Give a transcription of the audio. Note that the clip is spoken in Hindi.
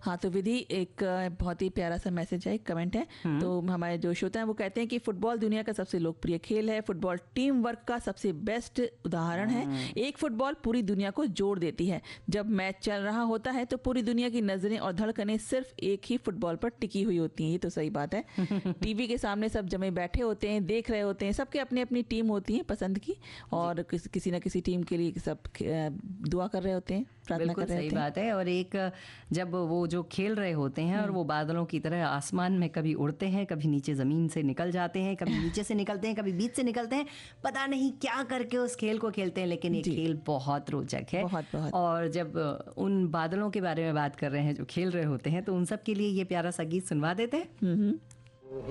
हाँ, तो विधि एक बहुत ही प्यारा सा मैसेज है, एक कमेंट है। तो हमारे जो श्रोता हैं वो कहते हैं कि फुटबॉल दुनिया का सबसे लोकप्रिय खेल है, फुटबॉल टीम वर्क का सबसे बेस्ट उदाहरण है। एक फुटबॉल पूरी दुनिया को जोड़ देती है। जब मैच चल रहा होता है तो पूरी दुनिया की नजरें और धड़कनें सिर्फ एक ही फुटबॉल पर टिकी हुई होती हैं। ये तो सही बात है। टीवी के सामने सब जमे बैठे होते हैं, देख रहे होते हैं, सबके अपनी अपनी टीम होती है पसंद की, और किसी न किसी टीम के लिए सब दुआ कर रहे होते हैं, प्रार्थना कर रहे होते हैं। सही बात है। और एक जब वो जो खेल रहे होते हैं और वो बादलों की तरह आसमान में कभी उड़ते हैं, कभी नीचे जमीन से निकल जाते हैं, कभी नीचे से निकलते हैं, कभी बीच से निकलते हैं, पता नहीं क्या करके उस खेल को खेलते हैं, लेकिन ये खेल बहुत रोचक है। बहुत। और जब उन बादलों के बारे में बात कर रहे हैं जो खेल रहे होते हैं, तो उन सब के लिए ये प्यारा सा गीत सुनवा देते हैं।